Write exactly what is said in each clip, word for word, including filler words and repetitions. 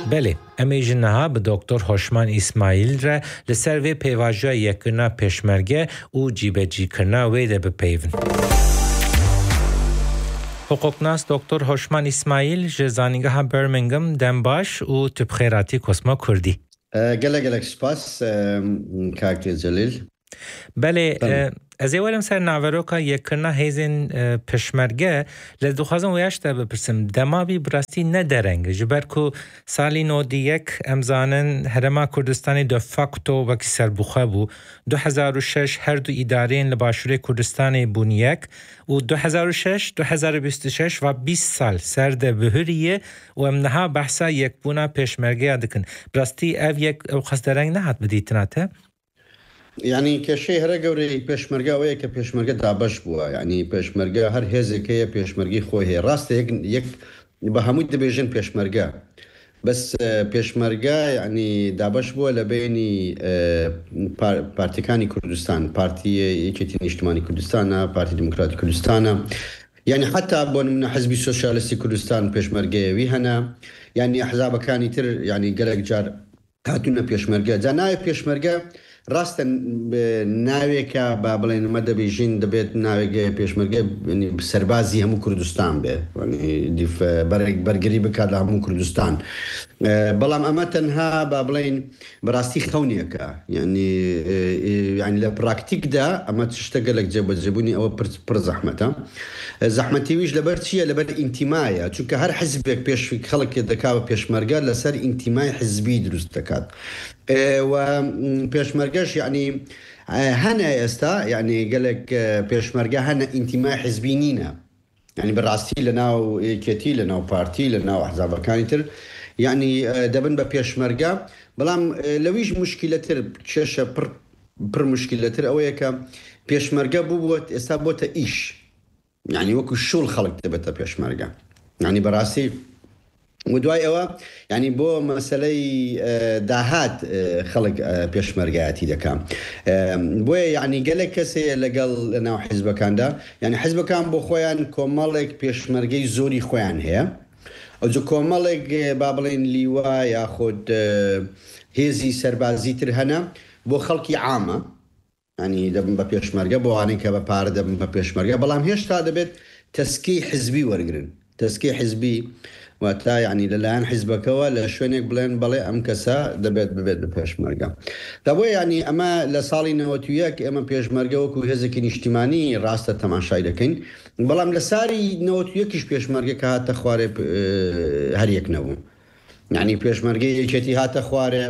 بله امیجنها به دکتر هوشمان اسماعیل را لسر وی پیواجه یکنا پشمرگه و جیبه جی کرنا ویده بپیون. حقوقناس دکتر هوشمان اسماعیل جزانیگاه برمنگم دنباش و تبخیراتی کسما کردی. گله گله سپاس کاکتر جلیل. بله از اولم سر ناوروکا یکرنا هیزن پشمرگه لذو خازم ویاشتا بپرسم دماوی براستی ندرنگ جبر کو سالی نودی یک امزانن هرما کردستانی دو فاکتو وکی سربوخه بو دو هزار و شش هر دو ادارین لباشوری کردستانی بون یک و دو هزار و شش دو هزار و بیست و شش و بیست سال سرد بهریه و امنها بحثا یک بونا پشمرگه دکن براستی او یک او خاص درنگ نهات بدیتناته؟ يعني كشيء هرجوري بيشمرجة ويا كبيشمرجة دابش بوا يعني بيشمرجة هر هذا كي بيشمرجي خويه راست يك يك بهمود دبيجن بيشمرجة بس بيشمرجة يعني دابش بوا لبيني بارتيكاني كردستان بارتي يكتين اجتماعي كردستان بارتي ديمقراطي كردستان يعني حتى بون من حزب السوشياليستي كردستان بيشمرجة ويهنا يعني أحزاب كان يتر يعني قلق جار هاتونا بيشمرجة زناي بيشمرجة راستن ناوێکە با بڵێن مە دەبێژین دەبێت ناوێک پێشمەرگە سەربازی هەموو کوردستان بێ بەرگری بکات لە هەموو کوردستان بەڵام ئەمە تەنها با بڵێن بەڕاستی خەونێکە یعنی لە پراکتیکدا ئەمە شتە گەلێک جێبەجێبوونی ئەوە پڕ زەحمەتە زەحمەتیویش لەبەر چییە لەبەر ئینتیمایە چونکە هەر حزبێک پێش خەڵک دەکاوە پێشمەرگە لەسەر ئینتیمای حزبی دروست دەکات و پێشمەرگەش یعنی هەنە ئێستا یعنی گەلێک پێشمەرگە هەنە ئینتیمای حزبی نینە یعنی بەڕاستی لە ناو یەکێتی لە ناو پارتی لە ناو ئەحزابەکانی تر یعنی دەبن بە پێشمەرگە بەڵام لەویش مشکلەتر کێشە پڕ مشکلەتر ئەوەیە کە پێشمەرگە بوو ئێستا بۆتە ئیش یعنی وەکو شوڵ خەڵک دەبێتە پێشمەرگە یعنی بەڕاستی ودوای ئەوە یعنی بۆ مەسەلەی داهات خەڵک پێشمەرگایەتی دەکەم بۆیە یعنی گەلێک کەسێ لەگەڵ ناو حیزبەکاندا یعنی حیزبەکان بۆ خۆیان کۆمەڵێک پێشمەرگەی زۆری خۆیان هەیە ئەوجە کۆمەڵێک با بڵێن لیوا یاخود هێزی سەربازی تر هەنە بۆ خەڵکی عامە ینی دەبن بە پێشمەرگە بۆ وانەی کە بە پارە دەبن بە پێشمەرگە بەڵام هێشتا دەبێت تەسکی حزبی وەرگرن تەسکی حزبی واتە یعنی لەلایەن حیزبەکەوە لە شوێنێک بڵێن بەڵێ ئەم کەسە دەبێت ببێت بە پێشمەرگە دەبۆی یعنی ئەمە لە ساڵی نەوەت و یەک ئێمە پێشمەرگە وەکو هێزێکی نیشتیمانی ڕاستە تەماشای دەکەین بەڵام لە ساری نەوەت و یەکیش پێشمەرگە کە هاتە خوارێ هەر یەک نەبوو یعنی پێشمەرگەی یەکێتی هاتە خوارێ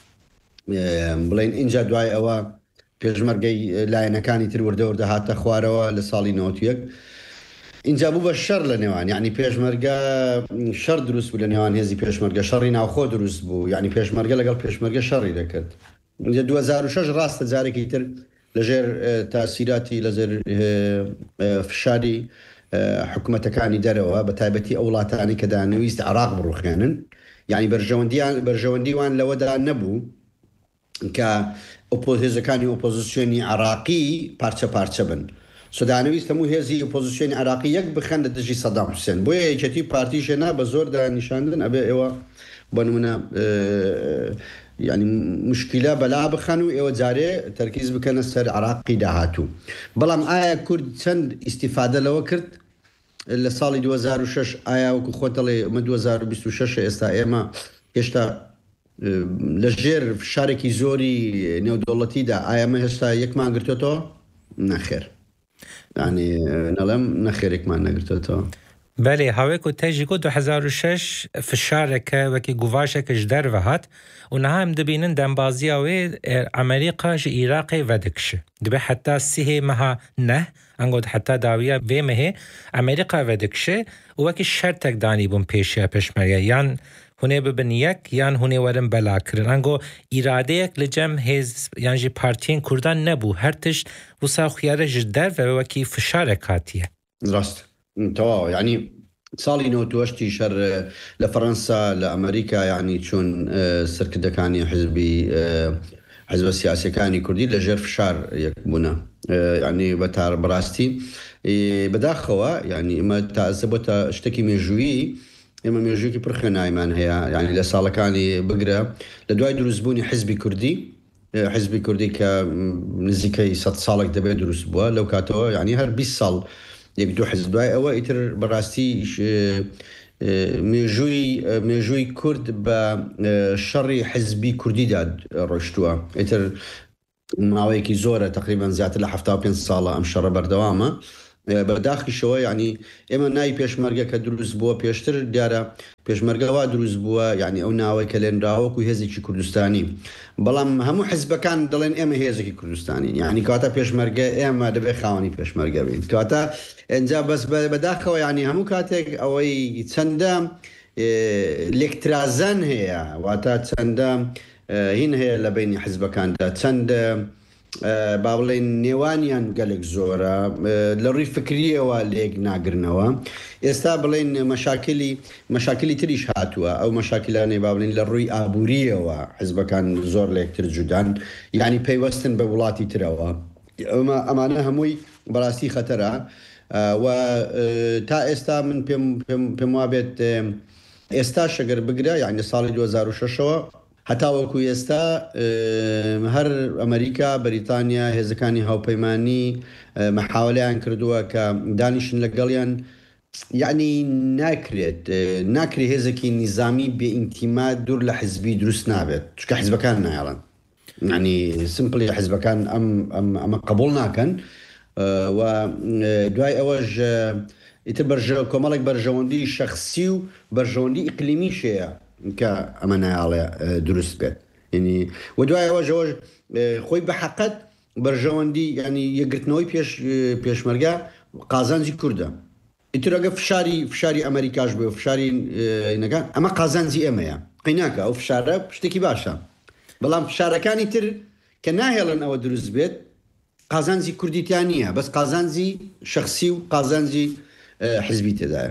بڵێن اینجا دوای ئەوە پێشمەرگەی لایەنەکانی تر وردە وردە هاتە خوارەوە لە ساڵی نەوەت و یەک اینجا بوو بە شەڕ لە نێوان یعنی پێشمەرگە شەڕ دروست بوو لە نێوان هێزی پێشمەرگە شەڕی ناوخۆ دروست بوو یعنی پێشمەرگە لەگەڵ پێشمەرگە شەڕی دەکرد اینجا دو هەزار و شەش ڕاستە جارێکی تر لەژێر تاسیراتی لەژێر فشاری حکوومەتەکانی دەرەوە بە تایبەتی ئەو وڵاتانی کە دانویست عێراق بڕوخێنن یعنی بەرژەوەندیان بەرژەوەندیوان لەوەدا نەبوو کە ئۆپۆزیسیۆنەکانی ئۆپۆزیسیۆنی عێراقی پارچە پارچە بن سودانویست هەموو هێزی ئۆپۆزیسیۆنی عێراقی یەک بخەن لە دژی سەدام حوسێن بۆیە یەکێتی پارتیشێنا بە زۆردا نیشاندن ئەبێ ئێوە بە نمونە ینی مشکلە بەلا بخەن و ئێوە جارێ تەرکیز بکەنە سەر عێراقی داهاتوو بەڵام ئایا کورد چەند ئیستیفادە لەوە کرد لە ساڵی دو هەزار و شەش ئایا وەکو خۆت دەڵێ ئەمە دو هەزار و بیست و شەش ئێستا ئێمە هێشتا لەژێر فشارێکی زۆری نێودەوڵەتیدا ئایا ئەمە هێشتا یەکمان گرتوێتەوە نەخێر يعني نەڵێم نەخێرێکمان نەگرتێتەوە بله هاوێک و تەژی گۆ دو هەزار و شەش فشارێکە وەکی گوڤاشێکش دەرڤەهات و نەها ئەم دەبینن دەمبازیە وێ ئەمریقا ji عێراقê vedikişe dibe heta sihê meha neh angot heta dawiya vê mehê ئەمریقا vedikişe û wekî şertek danîbûn pêşiya pêşmerge yan hûnê bibin yek yan hûnê werin belakirin ango îradeyek li cem hêz yan jî partiyên Kurdan nebû her tişt wisa xiyare ji derve wekî fişarek hatiye rast تەواو یعنی ساڵی نەوەتوەشتی شەر لە فەڕەنسا لە ئەمریکا یعنی چۆن سەرکردەکانی حزبی حزبە سیاسیەکانی کوردی لە ژێر فشار یەک بوونە یعنی بەتار بەڕاستی بەداخەوە یعنی ئمە تازە بۆتە شتێکی مێژوویی ئێمە مێژووکی پڕ خوێنایمان هەیە، یعنی لە ساڵەکانی بگرە لە دوای دروستبوونی حیزبی کوردی، حیزبی کوردی کە نزیکەی سەد ساڵێک دەبێت دروست بووە لەو کاتەوە، یعنی هەر بیست ساڵ یەک دوو حیزب دوای ئەوە ئیتر بەڕاستی مێژووی مێژووی کورد بە شەڕی حیزبی کوردیدا ڕۆشتووە. ئیتر ماوەیەکی زۆرە تقریبان زیاتر لە هەفتا و پێنج ساڵە ئەم شەڕە بەردەوامە بەداخیشەوە. یعنی ئێمە ناوی پێشمەرگە کە دروست بووە پێشتر دیارە پێشمەرگەوا دروست بووە، یعنی ئەو ناوەی کە لێنراوەکو هێزێکی کوردستانی، بەڵام هەموو حیزبەکان دەڵێن ئێمە هێزێکی کوردستانی، یعنی کاتە پێشمەرگە ئێمە دەبێ خاوەنی پێشمەرگە بین کاتە ئەنجا بەس بەداخەوە، یعنی هەموو کاتێک ئەوەی چەندە لێکترازان هەیە، واتە چەندە هین هەیە لە بینی حیزبەکاندا، چەند با بڵێن نێوانیان گەلێک زۆرە لە ڕووی فکریەوە لێک ناگرنەوە. ئێستا بڵێن مەشاکلی مەشاکلی تریش هاتووە، ئەو مەشاکلانەی با بڵێن لە ڕووی ئابووریەوە حیزبەکان زۆر لە یەکتر جودان، یعنی پەیوەستن بە وڵاتی ترەوە. ئەمانە هەمووی بەڕاستی خەتەرە و تا ئێستا من پێم وابێت ئێستا شەگەر بگرە، یعنی ساڵی دوو هەزار و شەشەوە هەتاوەکو ئێستا هەر ئەمریکا، بەریتانیا، هێزەکانی هاوپەیمانی مەحاوەلەیان کردووە کە دانیشن لەگەڵیان، یعنی ناکرێت ناکرێت هێزێکی نیزامی بێ ئینتیما دوور لە حیزبی دروست نابێت، چکە حیزبەکان نایڵن، یعنی سمپلی حیزبەکان ئەمە قبول ناکەن. و دوای ئەوەش ئیتر بەرژە کۆمەڵێک بەرژەوەندی شەخسی و بەرژەوەندی ئیقلیمی شەیە کە ئەمە نایاڵێ دروست بێت. ینی و دوای ئەوە ژەوە خۆی بە حەقەت بەرژەوەندی، ینی یەکگرتنەوەی پێش پێشمەرگە قازانجی کووردە. ئیتر ئەگە فشاری فشاری ئەمریکاش بێ فشاری نەکان، ئەمە قازانجی ئێمەیە، قیناکە ئەو فشارە شتێکی باشە، بەڵام فشارەکانی تر کە ناهێڵن ئەوە دروست بێت قازانجی کوردیتیان نییە، بەس قازانجی شخصی و قازانجی حزبی تێدایە.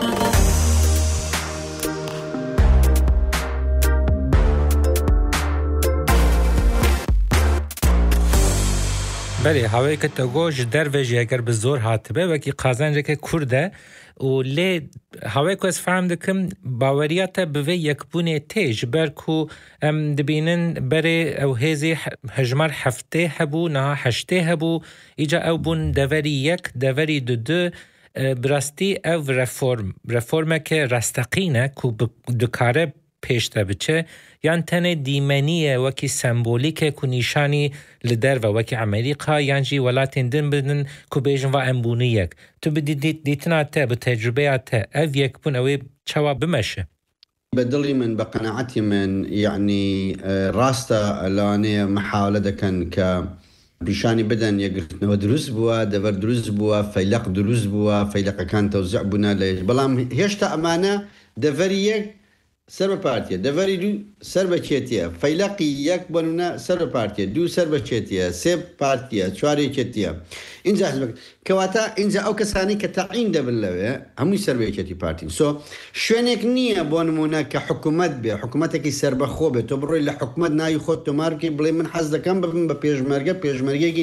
بله هوایی که تو گوش در وجه اگر به زور هاتبه وکی قازنجه که کرده و لی هوایی که از فهم دکم باوریات به یک بونه تیج برکو ام دبینن بره او هزی هجمار هفته هبو نه هشته هبو ایجا او بون دوری یک دوری دو دو براستی او رفورم رفورمه که رستقینه که دکاره پیشته بچه یان تنه دیمنیه وکی سمبولیکه که نیشانی لدر و وکی امریکا یان جی ولاتین دن بدن که بیجن و امبونیک تو بدی دیتنا تا به تجربه تا او یک بون اوی چوا بمشه بدلی من بقناعتی من یعنی راستا لانه محاوله دکن که بیشانی بدن یگرتنەوە دروست بووە، دەبەر دروست بووە، فەیلق دروست بووە، فەیلقەکان تەوزیع بوونە لێ، بەڵام هێشتا ئەمانە دەڤەری یەک سەر بە پارتیە، دەڤەری دوو سەر بە کێتیە، فەیلقی یەک بنونە سەر بە پارتیە، دوو سەر بە کێتیە، سێ پارتیە، چوارێ کێتیە. اینجا کەواتە اینجا ئەو کەسانی کە تەعیین دەبن لەوێ هەمووی سەر بە یەکێتی پارتین. سۆ شوێنێک نییە بۆ نمونە کە حکوومەت بێ، حکوومەتێکی سەربەخۆ بێت، تۆ بڕۆی لە حکوومەت ناوی خۆت تۆمار بکەی بڵێ من حەز دەکەم ببم بە پێشمەرگە پێشمەرگێکی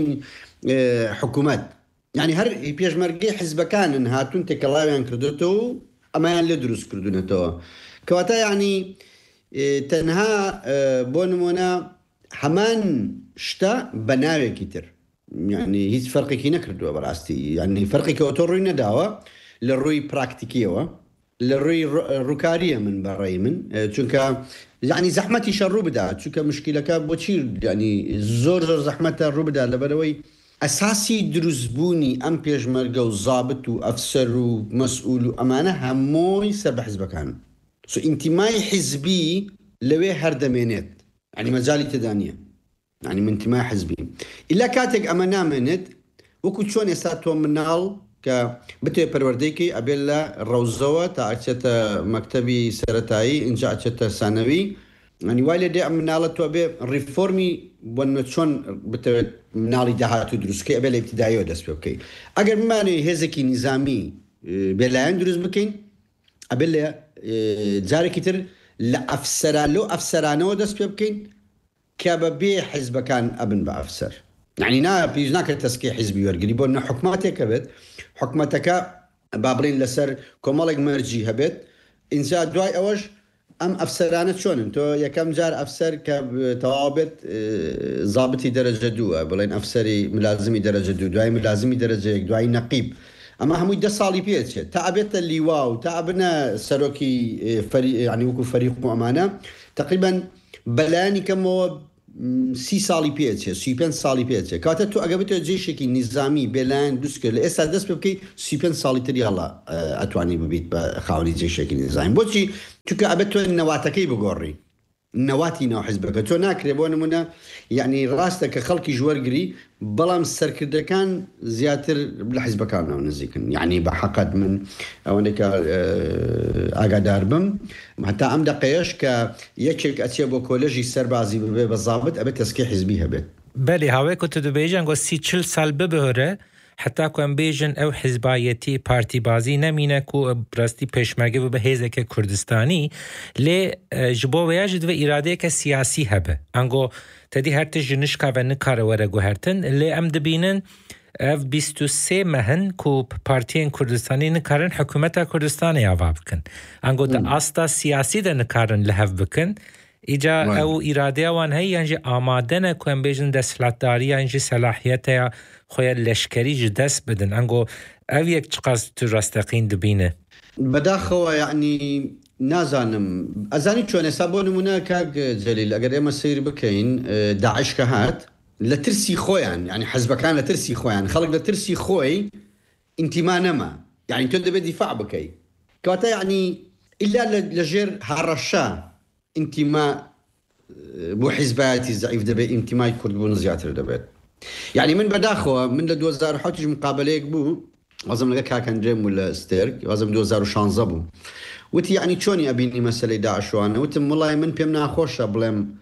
حکوومەت، یعنی هەر پێشمەرگەی حیزبەکانن هاتوون تێکەڵاویان کردوێتەوە و ئەمایان لێ دروست کردوونەتەوە. کەواتە یعنی تەنها بۆ نمونە هەمان شتە بە ناوێکی تر، یعنی هیچ فەرقێکی نەکردووە بەڕاستی، یعنی فەرقێکەوە تۆ ڕووی نەداوە لە ڕووی پراکتیکیەوە، لە ڕووی ڕووکاریە من بەڕێی من، چونکە یعنی زەحمەتی شە ڕوو بدات، چونکە مشکلەکە بۆچی ینی زۆر زۆر زەحمەتە ڕوو بدات لەبەرەوەی ئەساسی دروستبوونی ئەم پێشمەرگە و زابط و ئەفسەر و مەسئول و ئەمانە هەمووی سەر بە حیزبەکان. سو انتمای حزبی لەوێ هەردەمێنێت، ینی مەجالی تێدا نییە، ینی من انتمای حزبی ئیلا کاتێک ئەمە نامێنێت وەکو چۆن ئێستا تۆ مناڵ کە بتێ پەروەردەیەکی ئەبێت لە ڕەوزەوە تا ئەچێتە مەکتەبی سەرەتایی اینجا ئەچێتە سانەوی، ینی وای لێ دێ ئەم مناڵە تۆ بێ ڕیفۆرمی بۆنمە چۆن بتەوێت مناڵی داهاتوو دروستکەی ئەبێ لە ئیبتیداییەوە دەست پێ بکەیت. ئەگەر بمانێ هێزێکی نیزامی بێلایەن دروست بکەین ئەبێ لێ جارێکی تر لە ئەفسەران لەو ئەفسەرانەوە دەست پێ بکەین کە بە بێ حیزبەکان ئەبن بە ئەفسەر، یعنی نا پێویست ناکرێت تەسکیی حیزبی وەرگری بۆ حکوماتێکە بێت، حکومەتەکە با بڵێن لەسەر کۆمەڵێک مەرجی هەبێت، ئینجا دوای ئەوەش ئەم ئەفسەرانە چۆنن تۆ یەکەم جار ئەفسەر کە تەواوبێت زابتی دەرەجە دووە بڵێن ئەفسەری ملازمی دەرەجە دوو دوای ملازمی دەرەجەیەک دوای نەقیب ئەمە هەمووی دە ساڵی پێچێت تا ئەبێتە لیوا و تا ئەبنە سەرۆکی ینی وەکو فەریق و ئەمانە تقریبا بەلایانی کەمەوە سی ساڵی پێچێت سی پێنج ساڵی پێچێت کاتە تۆ ئەگەبێتە جێشێکی نیزامی بێلایەن دوست کرد لە ئێستا دەست پێ بکەی سی پێنج ساڵی تری هەڵا ئەتوانی ببیت بە خاوەنی جێشێکی نیزامی بۆچی چونکە ئەبێت تۆ نەواتەکەی بگۆڕی نەواتی ناو حیزبەکە تۆ ناکرێ بۆ نمونە یعنی ڕاستە کە خەڵکی ژوەرگری بەڵام سەرکردەکان زیاتر لە حیزبەکانەوە نزیکن یعنی بە حەقەت من ئەوەندێکە ئاگادار بم هەتا ئەم دەقەیەش کە یەکێک ئەچێ بۆ کۆلێژی سەربازی ببێ بە زابط ئەبێت تەسکێ حیزبی هەبێت بەێ هاوەیە و تو دەبێژەن گۆ سی چل سال ببهۆرە حتا کوم بیژن او حزبایەتی پارتی بازی نمینه کو براستی پێشمەرگە بە هێزێکە کوردستانی لێ ji bo vêya jî divê îradeyeke siyasî hebe ango tedî her tişt ji nişka ve nikare were guhertin lê em dibînin ev bîst û sê mehin ku partiyên Kurdistanî nikarin hikûmeta Kurdistanê ava bikin ango di asta siyasî de nikarin li hev bikin îca ew îradeya wan heye yan jî amade ne ku em bêjin desthilatdariya yan jî selahiyeta خویا لشکری جی دست بدن انگو او یک چقدر تو راستقین دبینه بداخوا یعنی نازانم ازانی چون حسابو نمونه کاک جلیل اگر اما سیر بکین داعش که هات لترسی خویان یعنی حزبکان لترسی خویان خلق لترسی خوی انتما نما يعني تود بدفاع بكي كواتا يعني الا لجير هرشا انتماء بو حزباتي ضعيف دبي انتماء كرد بو زياتر دبيت يعني من بداخوا من دو هزار وحوت مقابله بو لازم لقى كان جيم ولا ستيرك لازم دو هزار وشانزة بو وتي يعني شوني ابيني مساله داعش وانا وتم والله من بيمنا خوش بلم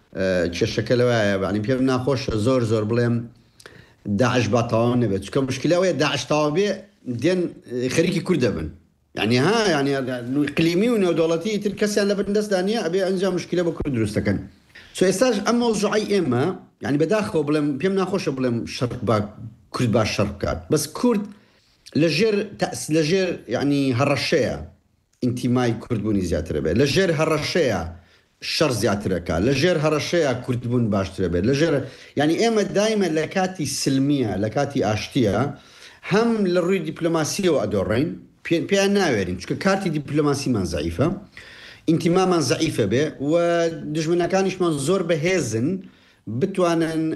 تشكلوا يعني بيمنا خوش زور زور بلم داعش باطون نبت كم مشكله ويا داعش طابع دين خريكي كردبن يعني ها يعني اقليمي ودولتي تركسي على بندس دانيا ابي انجا مشكله بكل دروس كان سو استاج اما موضوعي اما يعني بداخل بلم بيمنا خوش بلم شرق با كرد با شرقات بس كرد لجير تاس لجير يعني هرشيه انتماء كرد بوني زياتر به لجير هرشيه الشر زياتر كا لجير هرشيه كرد بون باشتر به لجير يعني اما دائما لكاتي سلميه لكاتي اشتيه هم للروي دبلوماسيه وادورين بيان ناويرين شكو كارتي دبلوماسي من ضعيفه انتماء من ضعيفه به ودجمنا كانش من زور بهزن بتوانن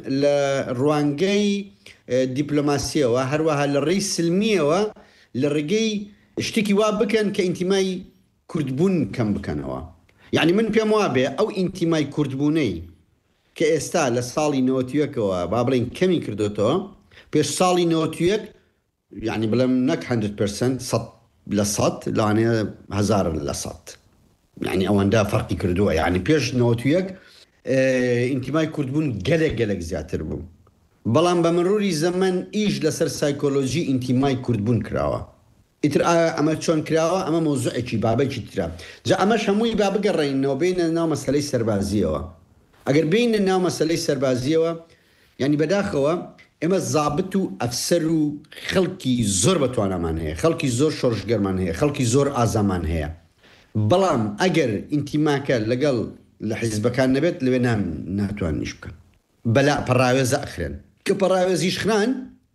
لروانجي دبلوماسيه وهروها للرئيس سلميه وللرجي اشتكي وابكن كانتماء كردبون كم بكنوا يعني من بيموابه او انتماء كردبوني كاستال لصالي نوتيك وبابلين كمي كردوتو بيش صالي نوتيك يعني بلم نك مية بالمية صد لصد يعني هزار لصد يعني اوان فرقي كردوه يعني بيش نوتيك اه انتماء كردبون قلق قلق زياتر بو بلان بمروري زمن ايش لسر سايكولوجي انتماء كردبون كراوه اتر اما شون كراوه اما موضوع اكي بابا اكي ترا جا اما شموي بابا قرين وبين الناو مسألة سربازية اگر بين الناو مسألة سربازية يعني بداخوا اما الضابطو افسرو خلقي زور بتوانا من هي خلقي زور شورش گرمان هي خلقي زور آزامان هي بلام اگر انتماك لقل لحزبكان نبت لبنام ناتوان نشبكن بلا براوز اخرين كبراوز يشخنان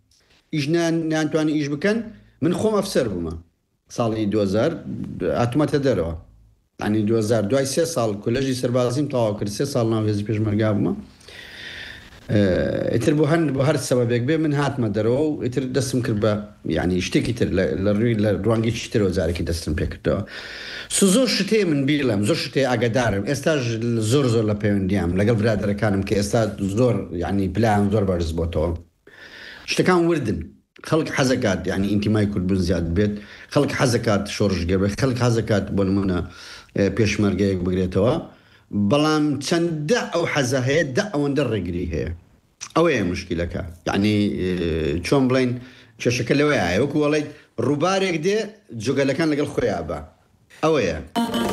اجنان ناتوان يشبكن من خوم افسر بما صالي دو هزار اتما تدروا يعني دو هزار دو سه سال كولجي سربازيم طاو كر سه سال ناويز بيشمرغا بما اتر بوهن بهر سببك به من هات ما درو اتر دسم كربا يعني اشتكي تر للروي لروانجي تشتري وزارك دسم بيكتو سوزور شتي من بيلم زور شتي اقدارم استاج زور زور لبيونديام لقل برادر كانم كي استاج زور يعني بلان زور برز بوتو اشتكان وردن خلق حزكات يعني انتماء كرد بن زياد بيت خلق حزكات شورج قبل خلق حزكات بولمنا بيشمرغي بغريتوا بلام چند او حزه دا او ندرقري هي او هي مشكله كا يعني چون بلين شكل وياي وكو والله روبارك دي جوجل كان لقل خويا با او هي